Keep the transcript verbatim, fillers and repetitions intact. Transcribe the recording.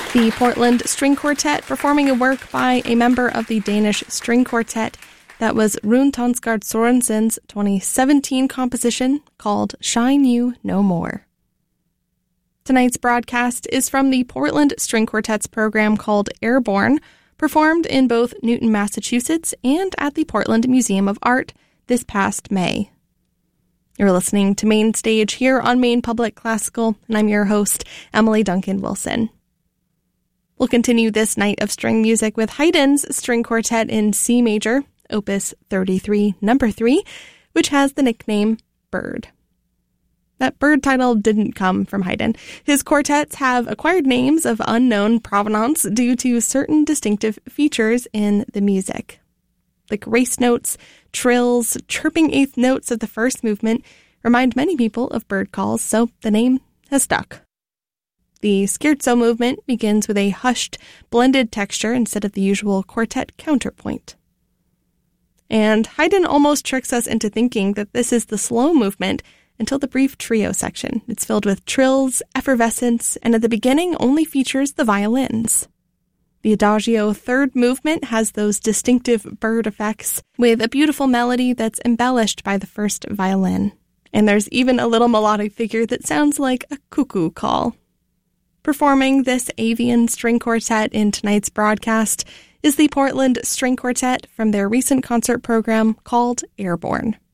The Portland String Quartet performing a work by a member of the Danish String Quartet. That was Rune Tonsgaard Sorensen's twenty seventeen composition called Shine You No More. Tonight's broadcast is from the Portland String Quartet's program called Airborne, performed in both Newton, Massachusetts and at the Portland Museum of Art this past May. You're listening to Main Stage here on Maine Public Classical, and I'm your host, Emily Duncan Wilson. We'll continue this night of string music with Haydn's String Quartet in C major, Opus thirty-three, number three, which has the nickname Bird. That Bird title didn't come from Haydn. His quartets have acquired names of unknown provenance due to certain distinctive features in the music. The grace notes, trills, chirping eighth notes of the first movement remind many people of bird calls, so the name has stuck. The scherzo movement begins with a hushed, blended texture instead of the usual quartet counterpoint. And Haydn almost tricks us into thinking that this is the slow movement until the brief trio section. It's filled with trills, effervescence, and at the beginning only features the violins. The Adagio third movement has those distinctive bird effects with a beautiful melody that's embellished by the first violin. And there's even a little melodic figure that sounds like a cuckoo call. Performing this avian string quartet in tonight's broadcast is the Portland String Quartet from their recent concert program called Airborne.